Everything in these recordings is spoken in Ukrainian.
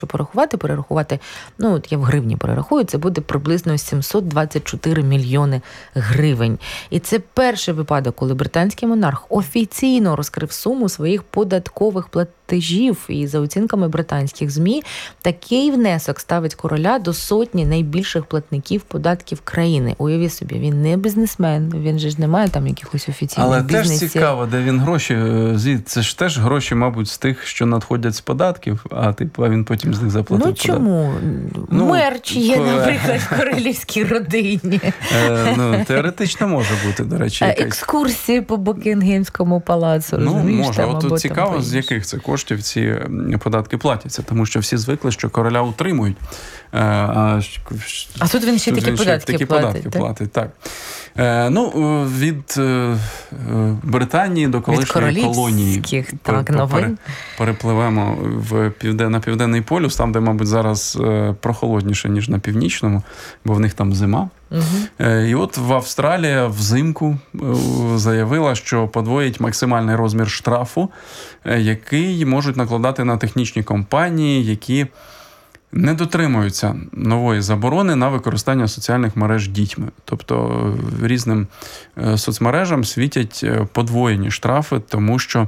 перерахувати, ну, от я в гривні перерахую, це буде приблизно 724 мільйони гривень. І це перший випадок, коли британський монарх офіційно розкрив суму своїх податкових платежів. І за оцінками британських ЗМІ, такий внесок ставить короля до сотні найбільших платників податків країни. Уявіть собі, він не бізнесмен, він же ж не має там якихось офіційних бізнесів. Але теж цікаво, де він гроші, це ж теж гроші, мабуть, з тих, що надходять з податків, а він потім з них заплатив податки. Чому? Мерч є, наприклад, в королівській родині. Теоретично може бути, до речі. Екскурсії по Букінгемському палацу. Може. От цікаво, з яких це коштів ці податки платяться, тому що всі звикли, що короля утримують. А тут він ще такі платить. Так. Від Британії до колишньої колонії перепливемо на Південний полюс, там, де, мабуть, зараз прохолодніше, ніж на Північному, бо в них там зима. І от в Австралії взимку заявила, що подвоїть максимальний розмір штрафу, який можуть накладати на технічні компанії, які не дотримуються нової заборони на використання соціальних мереж дітьми. Тобто різним соцмережам світять подвоєні штрафи, тому що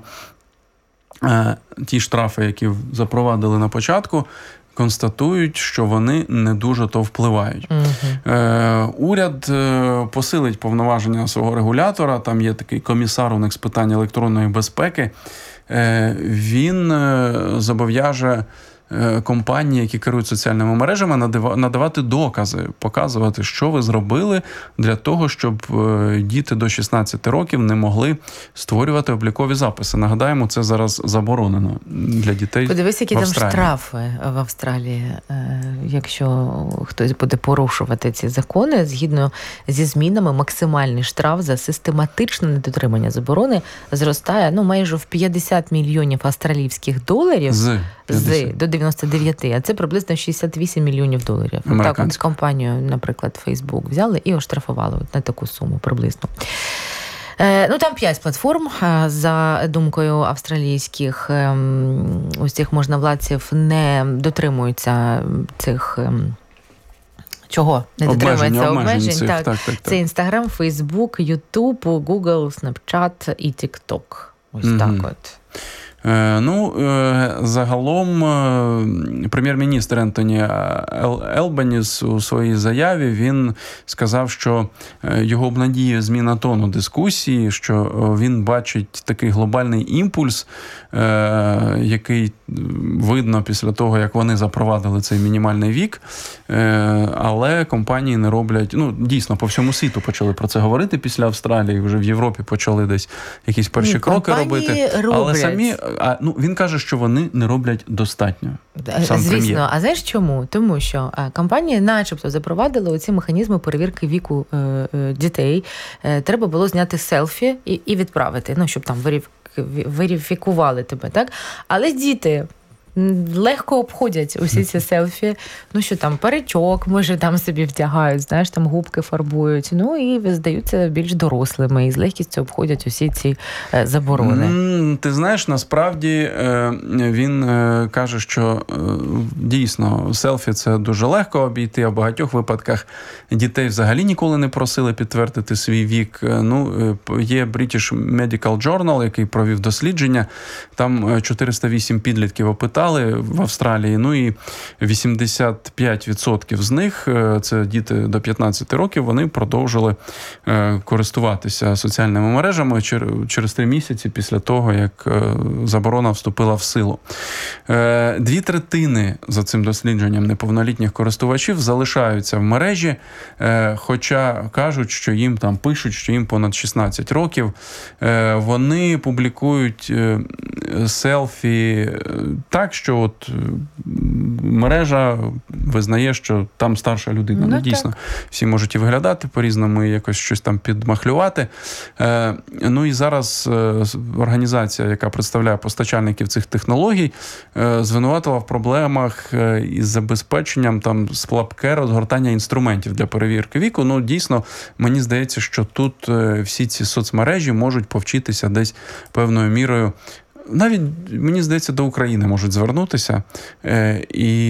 ті штрафи, які запровадили на початку, констатують, що вони не дуже то впливають. Уряд посилить повноваження свого регулятора, там є такий комісар у них з питань електронної безпеки, він зобов'яже компанії, які керують соціальними мережами, надавати докази, показувати, що ви зробили для того, щоб діти до 16 років не могли створювати облікові записи. Нагадаємо, це зараз заборонено для дітей. Подивись, які там штрафи в Австралії, якщо хтось буде порушувати ці закони. Згідно зі змінами, максимальний штраф за систематичне недотримання заборони зростає майже в 50 мільйонів австралійських доларів до 99, а це приблизно 68 мільйонів доларів. Так, от компанію, наприклад, Facebook взяли і оштрафували на таку суму приблизно. Там 5 платформ, за думкою австралійських ось цих можновладців, не дотримуються цих... Чого? Не дотримується обмежень. Так. Це Instagram, Facebook, YouTube, Google, Snapchat і TikTok. Ось так от. Загалом прем'єр-міністр Ентоні Елбаніс у своїй заяві, він сказав, що його обнадіює зміна тону дискусії, що він бачить такий глобальний імпульс, який видно після того, як вони запровадили цей мінімальний вік, але компанії не роблять, дійсно, по всьому світу почали про це говорити після Австралії, вже в Європі почали десь якісь перші кроки робити, але самі він каже, що вони не роблять достатньо. Звісно. А знаєш чому? Тому що компанії начебто запровадили оці механізми перевірки віку дітей. Треба було зняти селфі і відправити, щоб там верифікували тебе, так? Але діти легко обходять усі ці селфі. Що там, паричок, може, там собі вдягають, знаєш, там губки фарбують. І здаються більш дорослими і з легкістю обходять усі ці заборони. Ти знаєш, насправді він каже, що дійсно селфі це дуже легко обійти, а в багатьох випадках дітей взагалі ніколи не просили підтвердити свій вік. Є British Medical Journal, який провів дослідження. Там 408 підлітків опитали в Австралії, і 85% з них, це діти до 15 років, вони продовжили користуватися соціальними мережами через 3 місяці після того, як заборона вступила в силу. 2/3 за цим дослідженням неповнолітніх користувачів залишаються в мережі, хоча кажуть, що їм там пишуть, що їм понад 16 років. Вони публікують селфі так, що от мережа визнає, що там старша людина. Дійсно, всі можуть і виглядати по-різному, і якось щось там підмахлювати. І зараз організація, яка представляє постачальників цих технологій, звинуватила в проблемах із забезпеченням слабке розгортання інструментів для перевірки віку. Дійсно, мені здається, що тут всі ці соцмережі можуть повчитися десь певною мірою. Навіть, мені здається, до України можуть звернутися і